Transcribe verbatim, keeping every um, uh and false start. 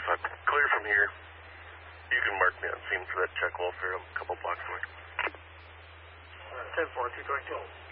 If I'm clear from here, you can mark me on scene for that check welfare. I'm a couple blocks away. ten four, two twenty-two.